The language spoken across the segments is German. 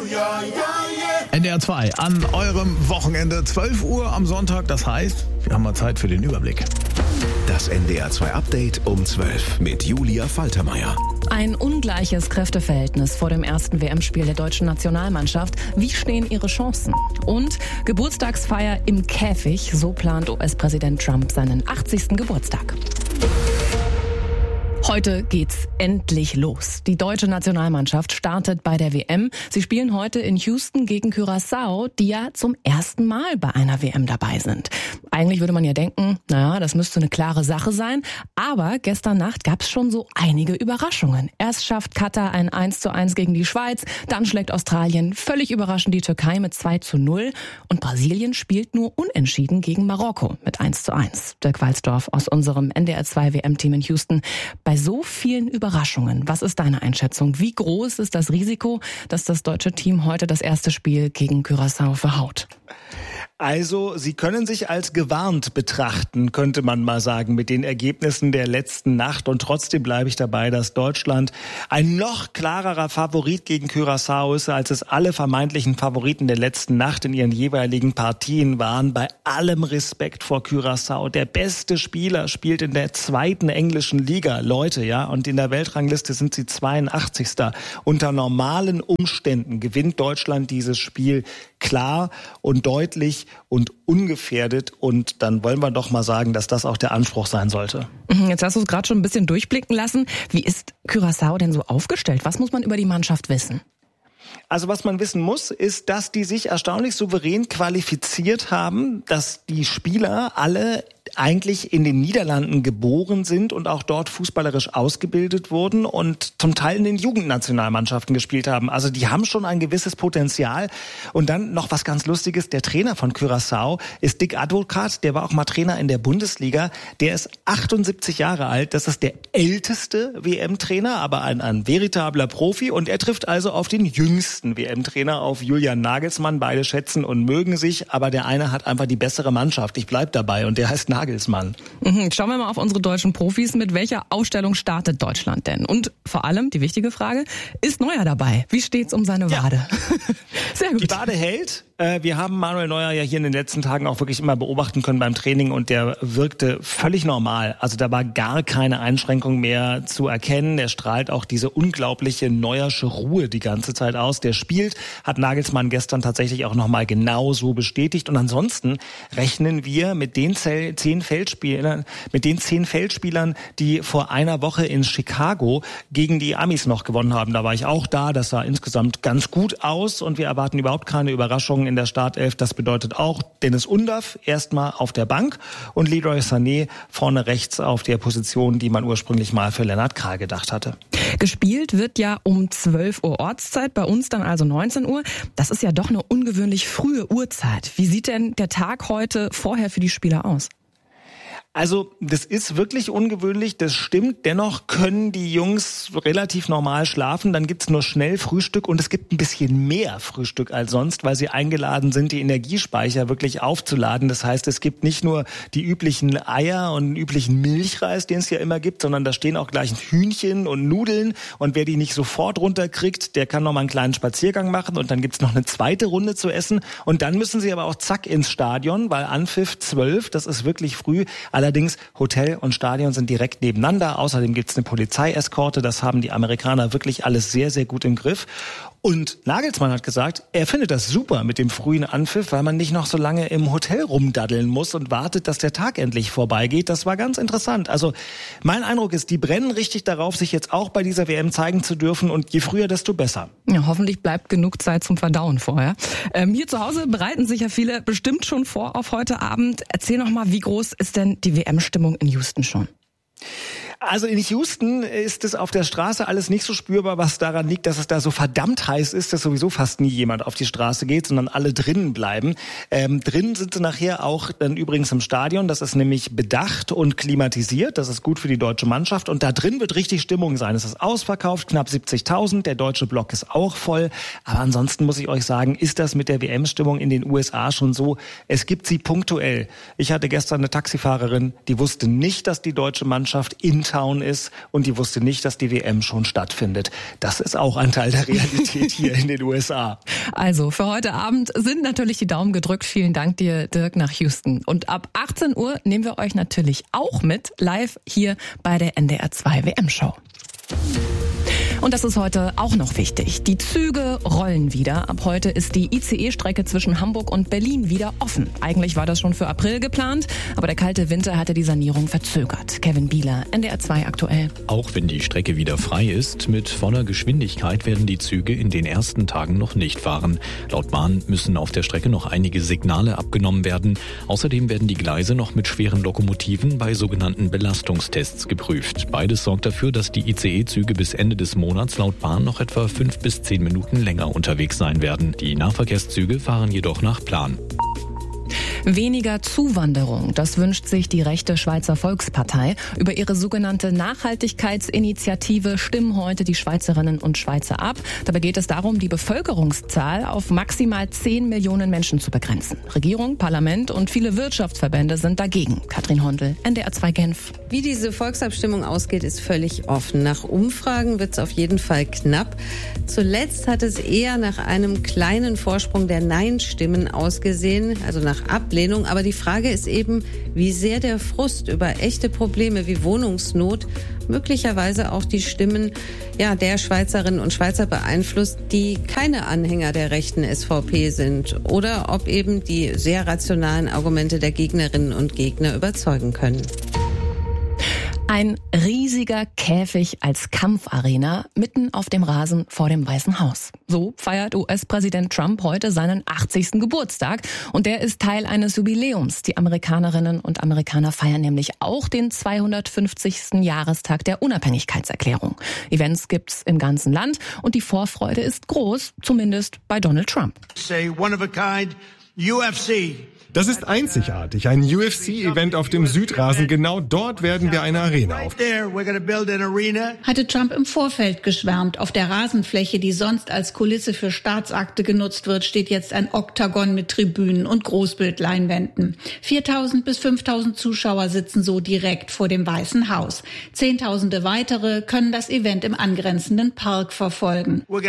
NDR 2 an eurem Wochenende, 12 Uhr am Sonntag. Das heißt, wir haben mal Zeit für den Überblick. Das NDR 2 Update um 12 mit Julia Faltermeier. Ein ungleiches Kräfteverhältnis vor dem ersten WM-Spiel der deutschen Nationalmannschaft. Wie stehen ihre Chancen? Und Geburtstagsfeier im Käfig. So plant US-Präsident Trump seinen 80. Geburtstag. Heute geht's endlich los. Die deutsche Nationalmannschaft startet bei der WM. Sie spielen heute in Houston gegen Curaçao, die ja zum ersten Mal bei einer WM dabei sind. Eigentlich würde man ja denken, naja, das müsste eine klare Sache sein. Aber gestern Nacht gab's schon so einige Überraschungen. Erst schafft Katar ein 1:1 gegen die Schweiz, dann schlägt Australien völlig überraschend die Türkei mit 2:0 und Brasilien spielt nur unentschieden gegen Marokko mit 1:1. Dirk Walsdorf aus unserem NDR 2 WM-Team in Houston. Bei so vielen Überraschungen, was ist deine Einschätzung? Wie groß ist das Risiko, dass das deutsche Team heute das erste Spiel gegen Curaçao verhaut? Also, sie können sich als gewarnt betrachten, könnte man mal sagen, mit den Ergebnissen der letzten Nacht. Und trotzdem bleibe ich dabei, dass Deutschland ein noch klarerer Favorit gegen Curaçao ist, als es alle vermeintlichen Favoriten der letzten Nacht in ihren jeweiligen Partien waren. Bei allem Respekt vor Curaçao. Der beste Spieler spielt in der 2. englischen Liga. Leute, ja, und in der Weltrangliste sind sie 82. Unter normalen Umständen gewinnt Deutschland dieses Spiel klar und deutlich und ungefährdet. Und dann wollen wir doch mal sagen, dass das auch der Anspruch sein sollte. Jetzt hast du es gerade schon ein bisschen durchblicken lassen. Wie ist Curaçao denn so aufgestellt? Was muss man über die Mannschaft wissen? Also was man wissen muss, ist, dass die sich erstaunlich souverän qualifiziert haben, dass die Spieler alle eigentlich in den Niederlanden geboren sind und auch dort fußballerisch ausgebildet wurden und zum Teil in den Jugendnationalmannschaften gespielt haben. Also die haben schon ein gewisses Potenzial. Und dann noch was ganz Lustiges, der Trainer von Curaçao ist Dick Advocaat, der war auch mal Trainer in der Bundesliga. Der ist 78 Jahre alt, das ist der älteste WM-Trainer, aber ein veritabler Profi. Und er trifft also auf den jüngsten WM-Trainer, auf Julian Nagelsmann. Beide schätzen und mögen sich, aber der eine hat einfach die bessere Mannschaft. Ich bleib dabei und der heißt Nagelsmann. Schauen wir mal auf unsere deutschen Profis. Mit welcher Aufstellung startet Deutschland denn? Und vor allem, die wichtige Frage, ist Neuer dabei? Wie steht's um seine Wade? Ja. Sehr gut. Die Wade hält. Wir haben Manuel Neuer ja hier in den letzten Tagen auch wirklich immer beobachten können beim Training und der wirkte völlig normal. Also da war gar keine Einschränkung mehr zu erkennen. Er strahlt auch diese unglaubliche Neuersche Ruhe die ganze Zeit aus. Der spielt, hat Nagelsmann gestern tatsächlich auch nochmal genau so bestätigt. Und ansonsten rechnen wir mit den 10 Feldspielern, die vor einer Woche in Chicago gegen die Amis noch gewonnen haben. Da war ich auch da. Das sah insgesamt ganz gut aus und wir erwarten überhaupt keine Überraschungen in der Startelf. Das bedeutet auch Dennis Undav erstmal auf der Bank und Leroy Sané vorne rechts auf der Position, die man ursprünglich mal für Lennart Kral gedacht hatte. Gespielt wird ja um 12 Uhr Ortszeit, bei uns dann also 19 Uhr. Das ist ja doch eine ungewöhnlich frühe Uhrzeit. Wie sieht denn der Tag heute vorher für die Spieler aus? Also das ist wirklich ungewöhnlich, das stimmt. Dennoch können die Jungs relativ normal schlafen. Dann gibt's nur schnell Frühstück und es gibt ein bisschen mehr Frühstück als sonst, weil sie eingeladen sind, die Energiespeicher wirklich aufzuladen. Das heißt, es gibt nicht nur die üblichen Eier und den üblichen Milchreis, den es ja immer gibt, sondern da stehen auch gleich Hühnchen und Nudeln. Und wer die nicht sofort runterkriegt, der kann noch mal einen kleinen Spaziergang machen und dann gibt's noch eine zweite Runde zu essen. Und dann müssen sie aber auch zack ins Stadion, weil Anpfiff 12, das ist wirklich früh. Allerdings, Hotel und Stadion sind direkt nebeneinander. Außerdem gibt's eine Polizeieskorte. Das haben die Amerikaner wirklich alles sehr, sehr gut im Griff. Und Nagelsmann hat gesagt, er findet das super mit dem frühen Anpfiff, weil man nicht noch so lange im Hotel rumdaddeln muss und wartet, dass der Tag endlich vorbeigeht. Das war ganz interessant. Also mein Eindruck ist, die brennen richtig darauf, sich jetzt auch bei dieser WM zeigen zu dürfen. Und je früher, desto besser. Ja, hoffentlich bleibt genug Zeit zum Verdauen vorher. Hier zu Hause bereiten sich ja viele bestimmt schon vor auf heute Abend. Erzähl noch mal, wie groß ist denn die WM-Stimmung in Houston schon? Also in Houston ist es auf der Straße alles nicht so spürbar, was daran liegt, dass es da so verdammt heiß ist, dass sowieso fast nie jemand auf die Straße geht, sondern alle drinnen bleiben. Drinnen sind sie nachher auch dann übrigens im Stadion. Das ist nämlich bedacht und klimatisiert. Das ist gut für die deutsche Mannschaft. Und da drin wird richtig Stimmung sein. Es ist ausverkauft, knapp 70.000. Der deutsche Block ist auch voll. Aber ansonsten muss ich euch sagen, ist das mit der WM-Stimmung in den USA schon so. Es gibt sie punktuell. Ich hatte gestern eine Taxifahrerin, die wusste nicht, dass die deutsche Mannschaft in Hometown ist und die wusste nicht, dass die WM schon stattfindet. Das ist auch ein Teil der Realität hier in den USA. Also für heute Abend sind natürlich die Daumen gedrückt. Vielen Dank dir, Dirk, nach Houston. Und ab 18 Uhr nehmen wir euch natürlich auch mit, live hier bei der NDR 2 WM-Show. Und das ist heute auch noch wichtig. Die Züge rollen wieder. Ab heute ist die ICE-Strecke zwischen Hamburg und Berlin wieder offen. Eigentlich war das schon für April geplant, aber der kalte Winter hatte die Sanierung verzögert. Kevin Bieler, NDR 2 aktuell. Auch wenn die Strecke wieder frei ist, mit voller Geschwindigkeit werden die Züge in den ersten Tagen noch nicht fahren. Laut Bahn müssen auf der Strecke noch einige Signale abgenommen werden. Außerdem werden die Gleise noch mit schweren Lokomotiven bei sogenannten Belastungstests geprüft. Beides sorgt dafür, dass die ICE-Züge bis Ende des Monats laut Bahn noch etwa 5 bis 10 Minuten länger unterwegs sein werden. Die Nahverkehrszüge fahren jedoch nach Plan. Weniger Zuwanderung, das wünscht sich die rechte Schweizer Volkspartei. Über ihre sogenannte Nachhaltigkeitsinitiative stimmen heute die Schweizerinnen und Schweizer ab. Dabei geht es darum, die Bevölkerungszahl auf maximal 10 Millionen Menschen zu begrenzen. Regierung, Parlament und viele Wirtschaftsverbände sind dagegen. Katrin Hondel, NDR 2 Genf. Wie diese Volksabstimmung ausgeht, ist völlig offen. Nach Umfragen wird es auf jeden Fall knapp. Zuletzt hat es eher nach einem kleinen Vorsprung der Nein-Stimmen ausgesehen, also nach Ablehnung. Aber die Frage ist eben, wie sehr der Frust über echte Probleme wie Wohnungsnot möglicherweise auch die Stimmen der Schweizerinnen und Schweizer beeinflusst, die keine Anhänger der rechten SVP sind. Oder ob eben die sehr rationalen Argumente der Gegnerinnen und Gegner überzeugen können. Ein riesiger Käfig als Kampfarena mitten auf dem Rasen vor dem Weißen Haus. So feiert US-Präsident Trump heute seinen 80. Geburtstag. Und der ist Teil eines Jubiläums. Die Amerikanerinnen und Amerikaner feiern nämlich auch den 250. Jahrestag der Unabhängigkeitserklärung. Events gibt's im ganzen Land und die Vorfreude ist groß, zumindest bei Donald Trump. Say one of a kind, UFC. Das ist einzigartig, ein UFC-Event auf dem Südrasen. Genau dort werden wir eine Arena aufbauen. Hatte Trump im Vorfeld geschwärmt. Auf der Rasenfläche, die sonst als Kulisse für Staatsakte genutzt wird, steht jetzt ein Oktagon mit Tribünen und Großbildleinwänden. 4.000 bis 5.000 Zuschauer sitzen so direkt vor dem Weißen Haus. Zehntausende weitere können das Event im angrenzenden Park verfolgen. Es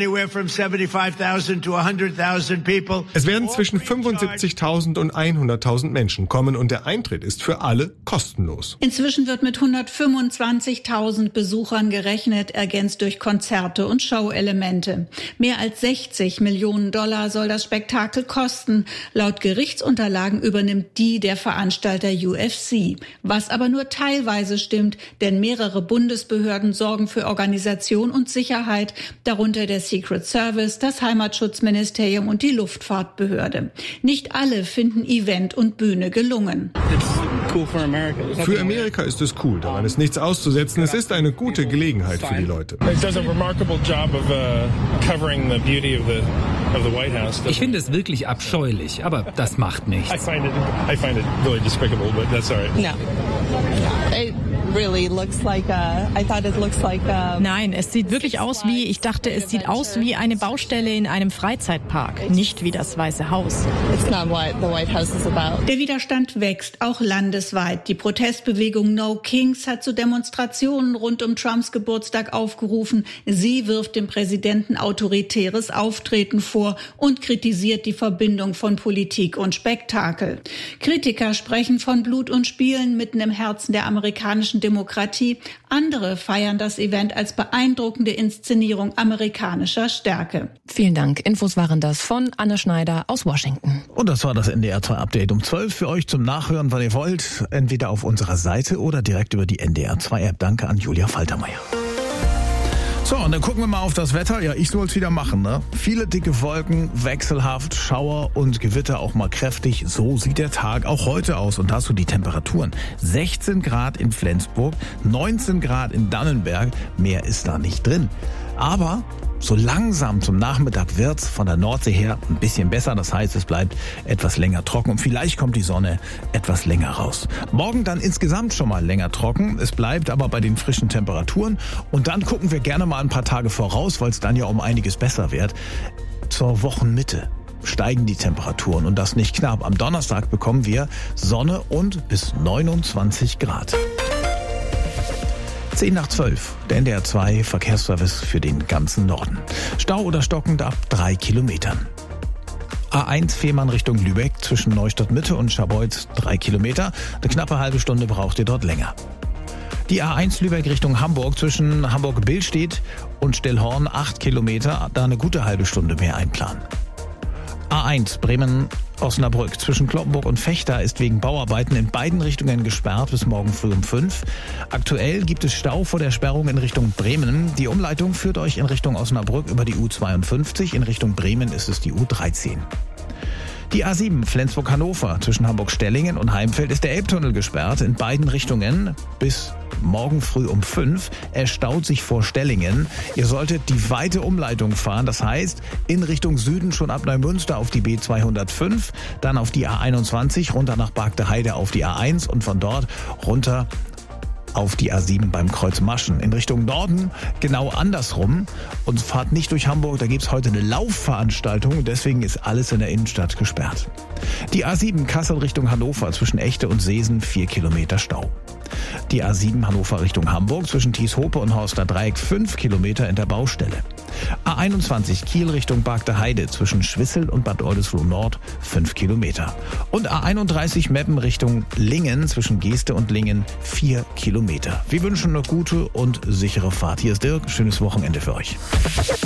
werden zwischen 75.000 und 100.000 Menschen kommen und der Eintritt ist für alle kostenlos. Inzwischen wird mit 125.000 Besuchern gerechnet, ergänzt durch Konzerte und Showelemente. Mehr als $60 Millionen soll das Spektakel kosten. Laut Gerichtsunterlagen übernimmt die der Veranstalter UFC. Was aber nur teilweise stimmt, denn mehrere Bundesbehörden sorgen für Organisation und Sicherheit, darunter der Secret Service, das Heimatschutzministerium und die Luftfahrtbehörde. Nicht alle finden Event und Bühne gelungen. Für Amerika ist es cool, daran ist nichts auszusetzen. Es ist eine gute Gelegenheit für die Leute. Ich finde es wirklich abscheulich, aber das macht nichts. Nein, es sieht wirklich aus wie, ich dachte, es sieht aus wie eine Baustelle in einem Freizeitpark, nicht wie das Weiße Haus. Der Widerstand wächst, auch landesweit. Die Protestbewegung No Kings hat zu Demonstrationen rund um Trumps Geburtstag aufgerufen. Sie wirft dem Präsidenten autoritäres Auftreten vor und kritisiert die Verbindung von Politik und Spektakel. Kritiker sprechen von Blut und Spielen mitten im Herzen der amerikanischen Demokratie. Andere feiern das Event als beeindruckende Inszenierung amerikanischer Stärke. Vielen Dank. Infos waren das von Anne Schneider aus Washington. Und das war das NDR 2 Update um 12 für euch zum Nachhören, wann ihr wollt. Entweder auf unserer Seite oder direkt über die NDR 2 App. Danke an Julia Faltermeier. So, und dann gucken wir mal auf das Wetter. Ja, ich soll es wieder machen, ne? Viele dicke Wolken, wechselhaft, Schauer und Gewitter auch mal kräftig. So sieht der Tag auch heute aus. Und dazu die Temperaturen. 16 Grad in Flensburg, 19 Grad in Dannenberg. Mehr ist da nicht drin. Aber so langsam zum Nachmittag wird's von der Nordsee her ein bisschen besser. Das heißt, es bleibt etwas länger trocken und vielleicht kommt die Sonne etwas länger raus. Morgen dann insgesamt schon mal länger trocken. Es bleibt aber bei den frischen Temperaturen. Und dann gucken wir gerne mal ein paar Tage voraus, weil es dann ja um einiges besser wird. Zur Wochenmitte steigen die Temperaturen und das nicht knapp. Am Donnerstag bekommen wir Sonne und bis 29 Grad. 10:10, der NDR 2 Verkehrsservice für den ganzen Norden. Stau oder stockend ab 3 Kilometern. A1 Fehmarn Richtung Lübeck zwischen Neustadt Mitte und Scharbeutz 3 Kilometer. Eine knappe halbe Stunde braucht ihr dort länger. Die A1 Lübeck Richtung Hamburg zwischen Hamburg-Billstedt und Stellhorn 8 Kilometer, da eine gute halbe Stunde mehr einplanen. A1 Bremen-Osnabrück zwischen Cloppenburg und Vechta ist wegen Bauarbeiten in beiden Richtungen gesperrt bis morgen früh um 5. Aktuell gibt es Stau vor der Sperrung in Richtung Bremen. Die Umleitung führt euch in Richtung Osnabrück über die U52. In Richtung Bremen ist es die U13. Die A7 Flensburg-Hannover zwischen Hamburg-Stellingen und Heimfeld ist der Elbtunnel gesperrt in beiden Richtungen bis morgen früh um 5. Er staut sich vor Stellingen. Ihr solltet die weite Umleitung fahren. Das heißt, in Richtung Süden schon ab Neumünster auf die B205, dann auf die A21, runter nach Bargteheide auf die A1 und von dort runter auf die A7 beim Kreuz Maschen. In Richtung Norden genau andersrum und fahrt nicht durch Hamburg. Da gibt's heute eine Laufveranstaltung und deswegen ist alles in der Innenstadt gesperrt. Die A7 Kassel Richtung Hannover zwischen Echte und Seesen 4 Kilometer Stau. Die A7 Hannover Richtung Hamburg zwischen Thieshope und Horster Dreieck 5 Kilometer in der Baustelle. A21 Kiel Richtung Bargteheide zwischen Schwissel und Bad Oldesloe Nord 5 Kilometer. Und A31 Meppen Richtung Lingen zwischen Geeste und Lingen 4 Kilometer. Wir wünschen eine gute und sichere Fahrt. Hier ist Dirk. Schönes Wochenende für euch.